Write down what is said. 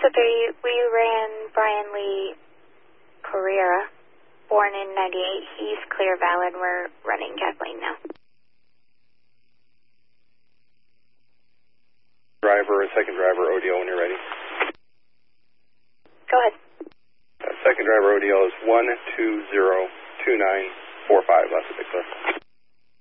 603, we ran Brian Lee Carrera, born in 98. He's clear valid. We're running Kathleen now. Second driver, ODL when you're ready. Go ahead. Second driver, ODL is 1202945, last particular.